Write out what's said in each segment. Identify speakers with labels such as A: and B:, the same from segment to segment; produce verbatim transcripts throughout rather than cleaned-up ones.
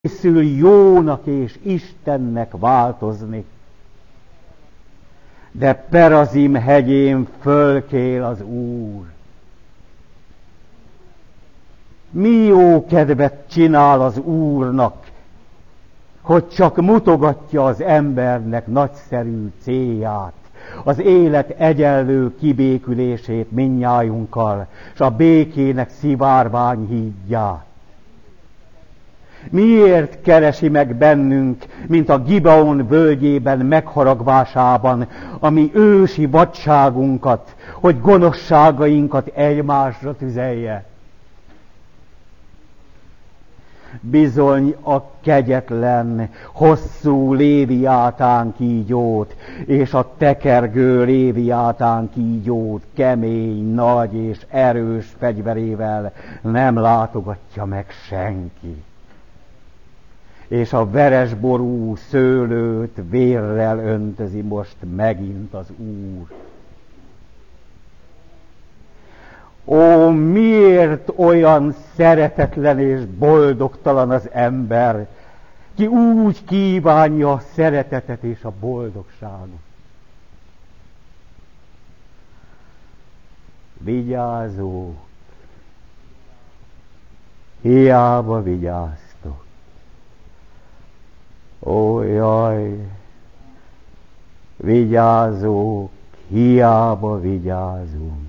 A: készül jónak és Istennek változni. De Perazim hegyén fölkél az Úr. Mi jó kedvet csinál az Úrnak, hogy csak mutogatja az embernek nagyszerű célját, az élet egyenlő kibékülését mindnyájunkkal, s a békének szivárvány hídját. Miért keresi meg bennünk, mint a Gibeon völgyében megharagvásában, ami ősi vadságunkat, hogy gonoszságainkat egymásra tüzelje? Bizony a kegyetlen, hosszú léviátán kígyót, és a tekergő léviátán kígyót kemény, nagy és erős fegyverével nem látogatja meg senki. És a veresború szőlőt vérrel öntözi most megint az Úr. Ó, miért olyan szeretetlen és boldogtalan az ember, ki úgy kívánja a szeretetet és a boldogságot? Vigyázók, hiába vigyáztok. Ó, jaj, vigyázók, hiába vigyázunk,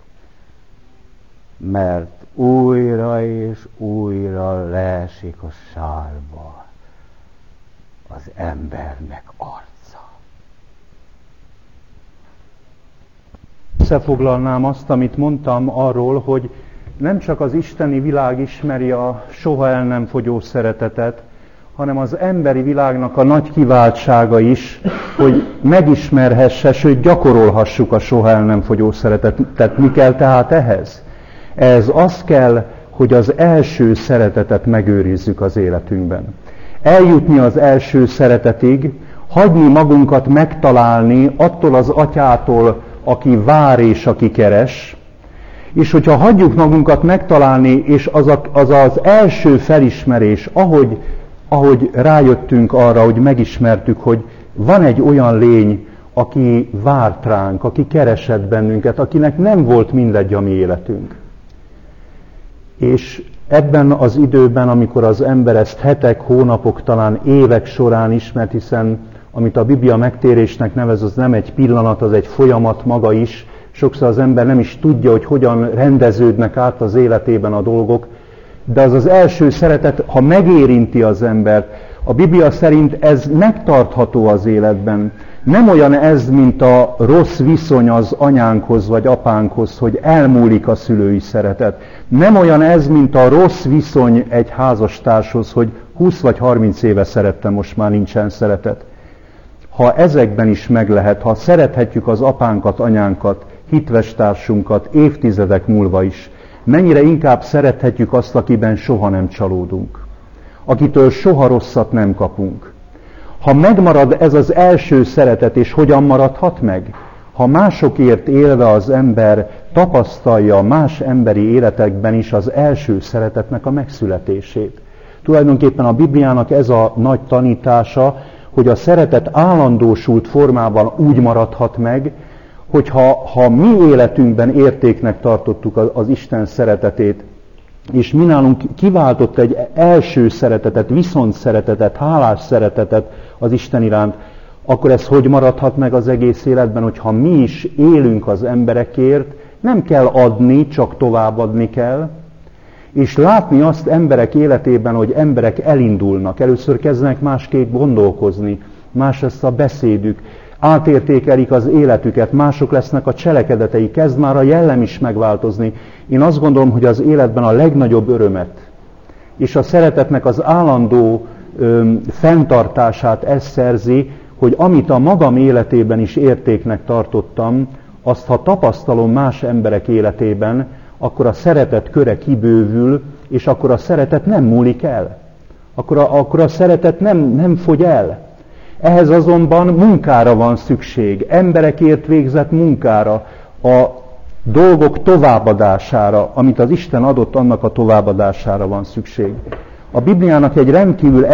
A: mert újra és újra leesik a sárba az embernek arca.
B: Összefoglalnám azt, amit mondtam arról, hogy nem csak az isteni világ ismeri a soha el nem fogyó szeretetet, hanem az emberi világnak a nagy kiváltsága is, hogy megismerhesse, sőt gyakorolhassuk a soha el nem fogyó szeretetet. Mi kell tehát ehhez? Ez az kell, hogy az első szeretetet megőrizzük az életünkben. Eljutni az első szeretetig, hagyni magunkat megtalálni attól az atyától, aki vár és aki keres, és hogyha hagyjuk magunkat megtalálni, és az a, az, az első felismerés, ahogy, ahogy rájöttünk arra, hogy megismertük, hogy van egy olyan lény, aki várt ránk, aki keresett bennünket, akinek nem volt mindegy a mi életünk. És ebben az időben, amikor az ember ezt hetek, hónapok, talán évek során ismert, hiszen amit a Biblia megtérésnek nevez, az nem egy pillanat, az egy folyamat maga is. Sokszor az ember nem is tudja, hogy hogyan rendeződnek át az életében a dolgok, de az az első szeretet, ha megérinti az embert, a Biblia szerint ez megtartható az életben. Nem olyan ez, mint a rossz viszony az anyánkhoz vagy apánkhoz, hogy elmúlik a szülői szeretet. Nem olyan ez, mint a rossz viszony egy házastárshoz, hogy húsz vagy harminc éve szerettem, most már nincsen szeretet. Ha ezekben is meg lehet, ha szerethetjük az apánkat, anyánkat, hitvestársunkat évtizedek múlva is, mennyire inkább szerethetjük azt, akiben soha nem csalódunk, akitől soha rosszat nem kapunk. Ha megmarad ez az első szeretet, és hogyan maradhat meg? Ha másokért élve az ember tapasztalja más emberi életekben is az első szeretetnek a megszületését. Tulajdonképpen a Bibliának ez a nagy tanítása, hogy a szeretet állandósult formában úgy maradhat meg, hogyha ha mi életünkben értéknek tartottuk az, az Isten szeretetét, és mi nálunk kiváltott egy első szeretetet, viszont szeretetet, hálás szeretetet az Isten iránt, akkor ez hogy maradhat meg az egész életben, hogyha mi is élünk az emberekért, nem kell adni, csak továbbadni kell, és látni azt emberek életében, hogy emberek elindulnak, először kezdenek másképp gondolkozni, más lesz a beszédük, átértékelik az életüket, mások lesznek a cselekedetei, kezd már a jellem is megváltozni. Én azt gondolom, hogy az életben a legnagyobb örömet és a szeretetnek az állandó ö, fenntartását ez szerzi, hogy amit a magam életében is értéknek tartottam, azt ha tapasztalom más emberek életében, akkor a szeretet köre kibővül, és akkor a szeretet nem múlik el. Akkor a, akkor a szeretet nem, nem fogy el. Ehhez azonban munkára van szükség, emberekért végzett munkára, a dolgok továbbadására, amit az Isten adott, annak a továbbadására van szükség. A Bibliának egy rendkívül